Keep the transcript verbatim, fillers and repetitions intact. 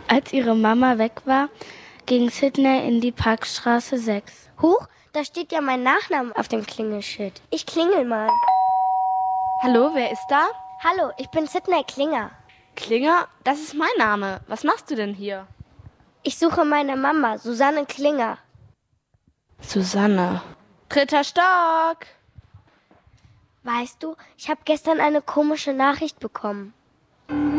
Als ihre Mama weg war, ging Sydney in die Parkstraße sechs. Huch, da steht ja mein Nachname auf dem Klingelschild. Ich klingel mal. Hallo, wer ist da? Hallo, ich bin Sydney Klinger. Klinger? Das ist mein Name. Was machst du denn hier? Ich suche meine Mama, Susanne Klinger. Susanne. Dritter Stock. Weißt du, ich habe gestern eine komische Nachricht bekommen.